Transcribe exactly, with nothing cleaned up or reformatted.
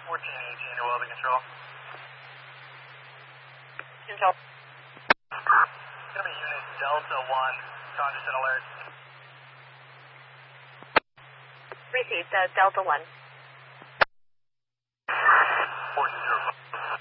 fourteen eighteen to Welby Control. Control. It's going to be Unit Delta one, congestion alert. Received, uh, Delta one.